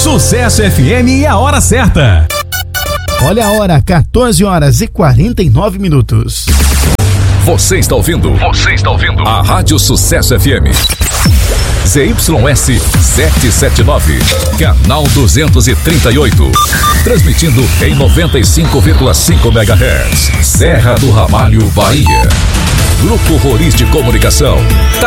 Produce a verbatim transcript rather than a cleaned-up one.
Sucesso F M e a hora certa. Olha a hora, quatorze horas e quarenta e nove minutos. Você está ouvindo? Você está ouvindo? A Rádio Sucesso F M. Z Y S setecentos e setenta e nove, canal duzentos e trinta e oito. Transmitindo em noventa e cinco vírgula cinco megahertz. Serra do Ramalho, Bahia. Grupo Roriz de Comunicação.